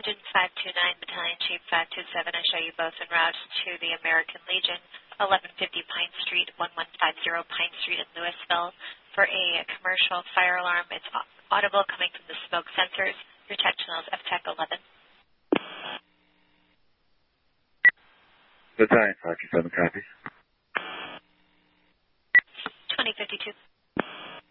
Engine 529, Battalion Chief 527, I show you both en route to the American Legion, 1150 Pine Street, 1150 Pine Street in Louisville for a commercial fire alarm. It's audible coming from the smoke sensors. Your tech channel is FTech 11. Battalion 527, copy. 2052.